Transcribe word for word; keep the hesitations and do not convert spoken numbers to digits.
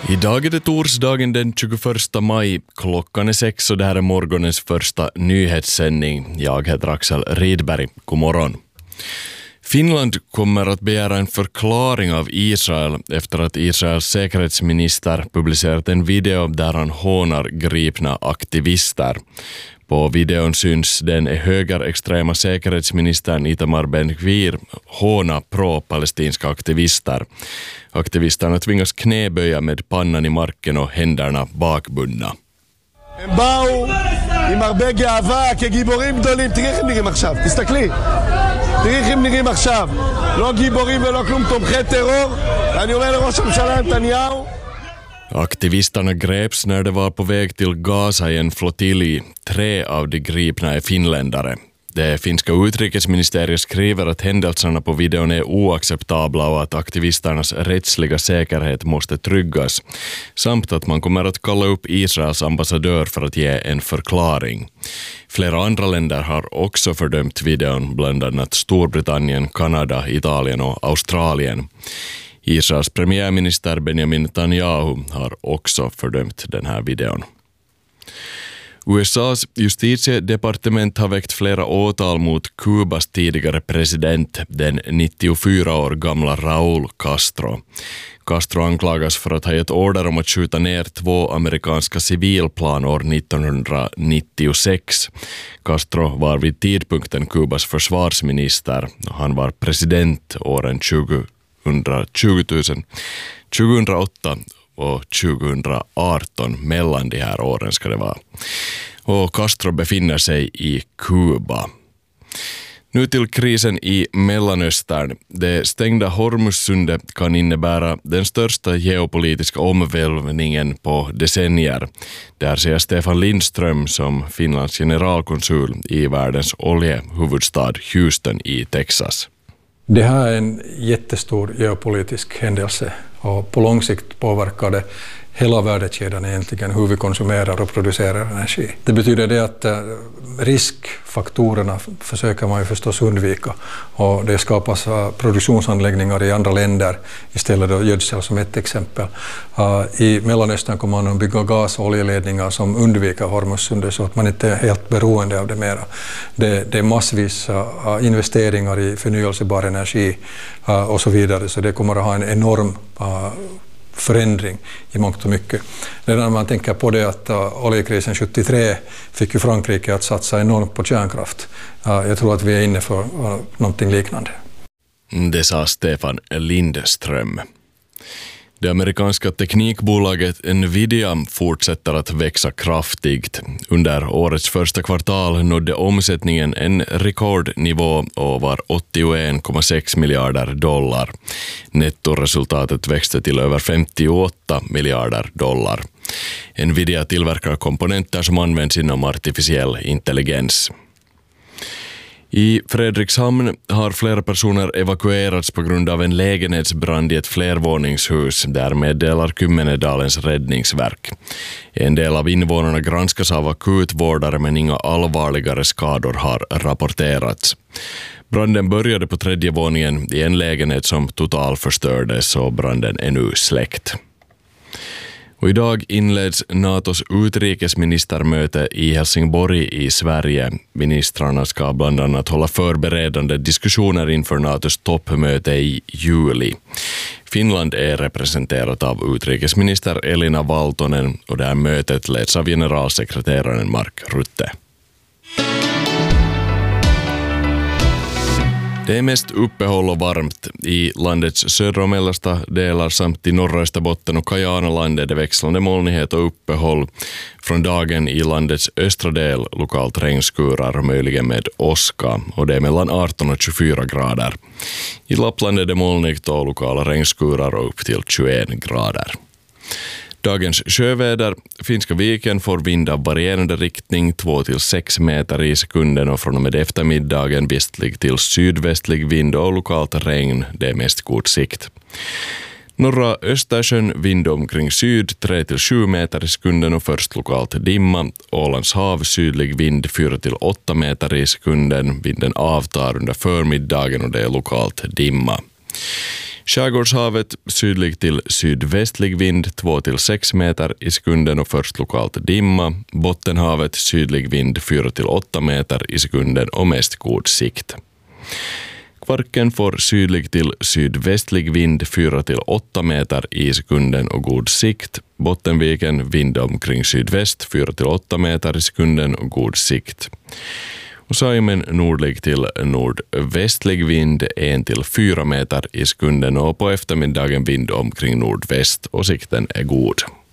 Idag är det torsdagen den tjugoförsta maj. Klockan är sex och det här är morgonens första nyhetssändning. Jag heter Axel Rydberg. God morgon. Finland kommer att begära en förklaring av Israel efter att Israels säkerhetsminister publicerat en video där han hånar gripna aktivister. På videon syns den högerextrema säkerhetsministern Itamar Ben-Gvir håna pro-palestinska aktivister. Aktivisterna tvingas knäböja med pannan i marken och händerna bakbundna. הם באו עם הרבה גאווה כגיבורים גדולים. תראי איך הם נראים עכשיו, תסתכלי. תראי איך הם נראים עכשיו. לא גיבורים ולא כלום, תומכי טרור. אני אומר לראש הממשלה נתניהו. Aktivisterna greps när de var på väg till Gaza i en flottilj. Tre av de gripna är finländare. Det finska utrikesministeriet skriver att händelserna på videon är oacceptabla och att aktivisternas rättsliga säkerhet måste tryggas, samt att man kommer att kalla upp Israels ambassadör för att ge en förklaring. Flera andra länder har också fördömt videon, bland annat Storbritannien, Kanada, Italien och Australien. Israels premiärminister Benjamin Netanyahu har också fördömt den här videon. U S A:s justitiedepartement har väckt flera åtal mot Kubas tidigare president, den nittiofyra år gamla Raúl Castro. Castro anklagas för att ha gett order om att skjuta ner två amerikanska civilplan år nittonhundranittiosex. Castro var vid tidpunkten Kubas försvarsminister och han var president åren tjugo tjugohundraåtta och tjugohundraarton. Mellan de här åren ska det vara. Och Castro befinner sig i Kuba. Nu till krisen i Mellanöstern. Det stängda Hormuzsundet kan innebära den största geopolitiska omvälvningen på decennier. Där säger Stefan Lindström som Finlands generalkonsul i världens oljehuvudstad Houston i Texas. Det här är en jättestor geopolitisk händelse och på lång sikt påverkar det hela värdekedjan egentligen hur vi konsumerar och producerar energi. Det betyder det att riskfaktorerna försöker man ju förstås undvika och det skapas produktionsanläggningar i andra länder istället för gödsel som ett exempel. I Mellanöstern kommer man att bygga gas- och oljeledningar som undviker Hormuzsundet så att man inte är helt beroende av det mera. Det, det är massvis investeringar i förnyelsebar energi och så vidare så det kommer att ha en enorm förändring i mångt och mycket. Redan när man tänker på det att uh, oljekrisen sjuttiotre fick ju Frankrike att satsa enormt på kärnkraft. Uh, jag tror att vi är inne för uh, någonting liknande. Det sa Stefan Lindström. Det amerikanska teknikbolaget Nvidia fortsätter att växa kraftigt. Under årets första kvartal nådde omsättningen en rekordnivå och var åttioen komma sex miljarder dollar. Nettoresultatet växte till över femtioåtta miljarder dollar. Nvidia tillverkar komponenter som används inom artificiell intelligens. I Fredrikshamn har flera personer evakuerats på grund av en lägenhetsbrand i ett flervåningshus. Därmed delar Kymmenedalens räddningsverk. En del av invånarna granskas av akutvårdare men inga allvarligare skador har rapporterats. Branden började på tredje våningen i en lägenhet som totalförstördes och branden är nu släckt. Och idag inleds NATOs utrikesministermöte i Helsingborg i Sverige. Ministrarna ska bland annat hålla förberedande diskussioner inför NATOs toppmöte i juli. Finland är representerat av utrikesminister Elina Valtonen och det här mötet leds av generalsekreteraren Mark Rutte. Det är mest uppehåll och varmt i landets södra och mellersta delar samt i norra Österbotten och Kajanaland är det växlande molnighet och uppehåll. Från dagen i landets östra del lokalt regnskurar möjligen med åska och det är mellan arton och tjugofyra grader. I Lappland är det molnigt och lokala regnskurar och upp till tjugoen grader. Dagens sjöväder. Finska viken får vind av varierande riktning två till sex meter i sekunden och från och med eftermiddagen västlig till sydvästlig vind och lokalt regn. Det är mest god sikt. Norra Östersjön vind omkring syd tre till sju meter i sekunden och först lokalt dimma. Ålands hav sydlig vind fyra till åtta meter i sekunden. Vinden avtar under förmiddagen och det är lokalt dimma. Skärgårdshavet sydlig till sydvästlig vind två till sex meter i sekunden och först lokalt dimma. Bottenhavet sydlig vind fyra till åtta meter i sekunden och mest god sikt. Kvarken får sydlig till sydvästlig vind fyra till åtta meter i sekunden och god sikt. Bottenviken vind omkring sydväst fyra till åtta meter i sekunden och god sikt. Och Saimen nordlig till nordvästlig vind ett till fyra meter i sekunden och på eftermiddagen vind omkring nordväst och sikten är god.